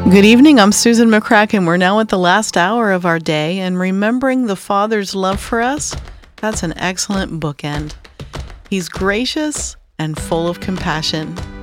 Good evening, I'm Susan McCracken. We're now at the last hour of our day, and remembering the Father's love for us, that's an excellent bookend. He's gracious and full of compassion.